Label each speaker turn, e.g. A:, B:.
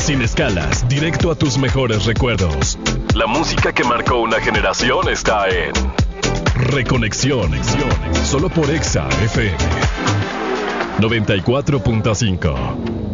A: Sin escalas, directo a tus mejores recuerdos. La música que marcó una generación está en Reconexión, solo por Exa FM 94.5.